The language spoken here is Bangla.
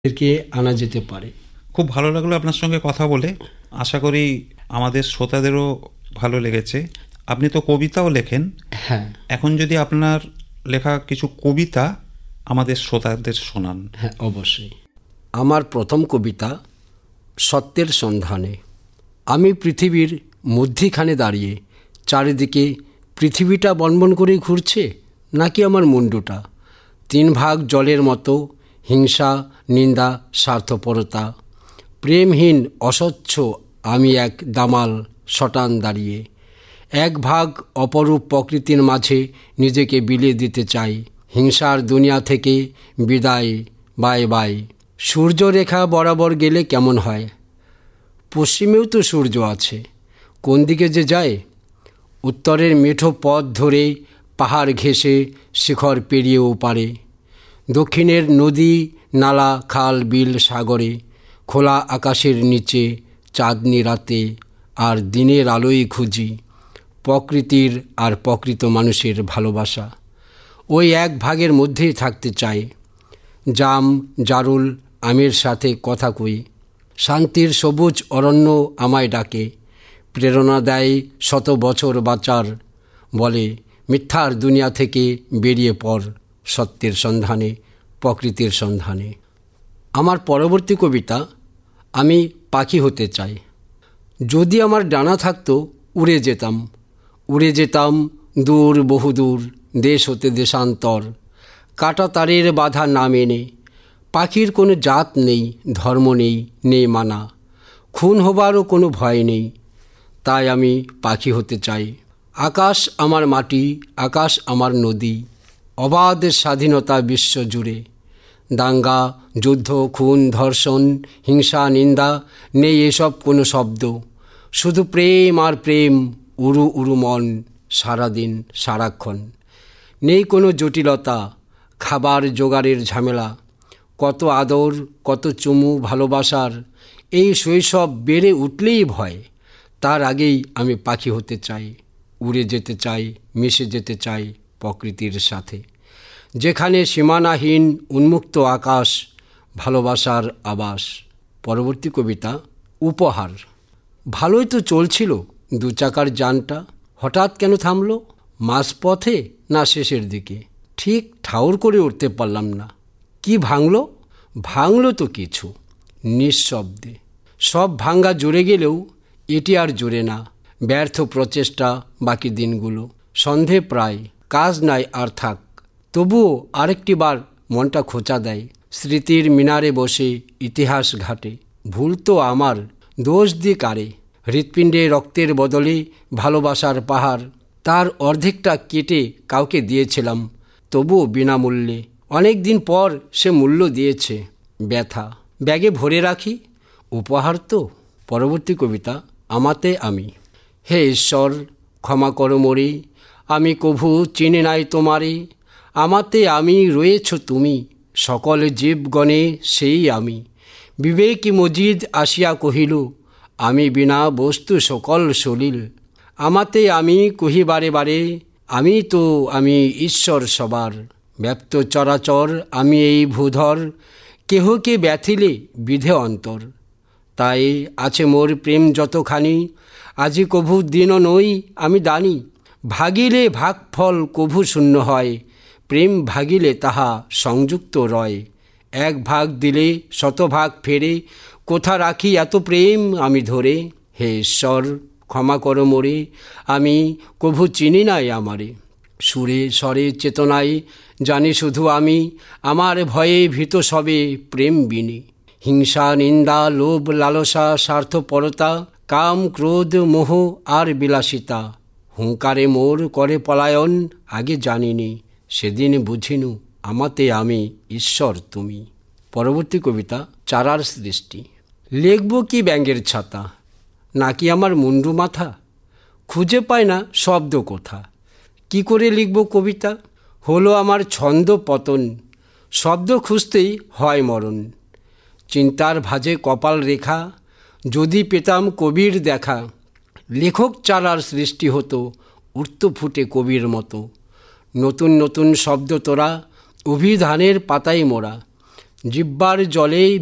একে আনা যেতে পারে। খুব ভালো লাগলো আপনার সঙ্গে কথা বলে। আশা করি আমাদের শ্রোতাদেরও ভালো লেগেছে। আপনি তো কবিতাও লেখেন। হ্যাঁ, এখন যদি আপনার লেখা কিছু কবিতা আমাদের শ্রোতাদের শোনান। হ্যাঁ, অবশ্যই। আমার প্রথম কবিতা সত্যের সন্ধানে। আমি পৃথিবীর মধ্যিখানে দাঁড়িয়ে, চারিদিকে পৃথিবীটা বনবন করে ঘুরছে নাকি আমার মুন্ডুটা। 3 ভাগ জলের মতো, হিংসা, নিন্দা, স্বার্থপরতা, প্রেমহীন অস্বচ্ছ আমি এক দামাল শটান দাঁড়িয়ে। 1 ভাগ অপরূপ প্রকৃতির মাঝে নিজেকে বিলিয়ে দিতে চাই। হিংসার দুনিয়া থেকে বিদায়, বাই বাই। সূর্যরেখা বরাবর গেলে কেমন হয়? পশ্চিমেও তো সূর্য আছে, কোন দিকে যে যায়? উত্তরের মেঠো পথ ধরে পাহাড় ঘেঁষে শিখর পেরিয়েও পারে। দক্ষিণের নদী, নালা, খাল, বিল, সাগরে, খোলা আকাশের নিচে, চাঁদনি রাতে আর দিনের আলোয় খুঁজি প্রকৃতির আর প্রকৃত মানুষের ভালোবাসা। ওই 1 ভাগের মধ্যেই থাকতে চাই। জাম, জারুল, আমের সাথে কথা কই। শান্তির সবুজ অরণ্য আমায় ডাকে, প্রেরণা দেয় 100 বছর বাঁচার। বলে মিথ্যার দুনিয়া থেকে বেরিয়ে পড়, সত্যের সন্ধানে, প্রকৃতির সন্ধানে। আমার পরবর্তী কবিতা আমি পাখি হতে চাই। যদি আমার ডানা থাকতো উড়ে যেতাম, উড়ে যেতাম দূর, বহুদূর, দেশ হতে দেশান্তর। কাটা তারের বাধা না মেনে। পাখির কোনো জাত নেই, ধর্ম নেই, নেই মানা। খুন হবারও কোনো ভয় নেই, তাই আমি পাখি হতে চাই। আকাশ আমার মাটি, আকাশ আমার নদী, অবাধ স্বাধীনতা বিশ্ব জুড়ে। দাঙ্গা, যুদ্ধ, খুন, ধর্ষণ, হিংসা, নিন্দা নেই এসব কোনো শব্দ। শুধু প্রেম আর প্রেম, উড়ু উড়ু মন, সারাদিন সারাক্ষণ। নেই কোনো জটিলতা, খাবার জোগাড়ের ঝামেলা। কত আদর, কত চুমু ভালোবাসার। এই শৈশব বেড়ে উঠলেই ভয়। তার আগেই আমি পাখি হতে চাই, উড়ে যেতে চাই, মিশে যেতে চাই প্রকৃতির সাথে। যেখানে সীমানাহীন উন্মুক্ত আকাশ, ভালোবাসার আবাস। পরবর্তী কবিতা উপহার। ভালোই তো চলছিল 2 চাকার যানটা, হঠাৎ কেন থামলো? মাঝপথে না শেষের দিকে? ঠিক ঠাউর করে উঠতে পারলাম না। কি ভাঙলো? ভাঙলো তো কিছু, নিঃশব্দে। সব ভাঙ্গা জুড়ে গেলেও এটি আর জুড়ে না। ব্যর্থ প্রচেষ্টা বাকি দিনগুলো। সন্ধে প্রায়, কাজ নাই আর থাক। তবুও আরেকটি বার মনটা খোঁচা দেয়। স্মৃতির মিনারে বসে ইতিহাস ঘাটে। ভুল তো আমার, দোষ দিয়ে কারে? হৃৎপিণ্ডে রক্তের বদলে ভালোবাসার পাহাড়। তার অর্ধেকটা কেটে কাউকে দিয়েছিলাম, তবুও বিনামূল্যে। অনেক দিন পর সে মূল্য দিয়েছে। ব্যথা ব্যাগে ভরে রাখি, উপহার তো। পরবর্তী কবিতা আমাতে আমি। হে ঈশ্বর, ক্ষমা করো মোরে, আমি কভু চিনি নাই তোমারে। আমাতে আমি রয়েছ তুমি, সকল জীবগণে সেই আমি। বিবেকী মজিদ আসিয়া কহিল, আমি বিনা বস্তু সকল সলিল। আমাতে আমি কহি বারে বারে, আমি ঈশ্বর সবার। ব্যপ্ত চরাচর আমি এই ভূধর, কেহকে ব্যথিলে বিধে অন্তর। তাই আছে মোর প্রেম যতখানি, আজি কভু দিন নই আমি দানি। ভাগিলে ভাগফল কভু শূন্য হয়, প্রেম ভাগিলে তাহা সংযুক্ত রয়। 1 ভাগ দিলে 100 ভাগ ফেরে, কোথা রাখি এত প্রেম আমি ধরে। হে ঈশ্বর, ক্ষমা করো মোরে, আমি কভু চিনি নাই আমারে। সুরে স্বরে চেতনায় জানি শুধু আমি, আমার ভয়ে ভীত সবে প্রেম বিনি। হিংসা, নিন্দা, লোভ, লালসা, স্বার্থপরতা, কাম, ক্রোধ, মোহ আর বিলাসিতা হুঙ্কারে মোর করে পলায়ন। আগে জানিনি, সেদিন বুঝিনু, আমাতে আমি ঈশ্বর তুমি। পরবর্তী কবিতা চারার সৃষ্টি। লিখব কি ব্যাঙের ছাতা, নাকি আমার মুন্ডু মাথা? খুঁজে পায় না শব্দ কোথা। কি করে লিখব কবিতা? হলো আমার ছন্দ পতন, শব্দ খুঁজতেই হয় মরণ। চিন্তার ভাঁজে কপাল রেখা, যদি পেতাম কবির দেখা। লেখক চারার সৃষ্টি হতো, উঠত ফুটে কবির মতো। নতুন নতুন শব্দ তোরা, অভিধানের পাতায় মোড়া। জিহ্বার জলে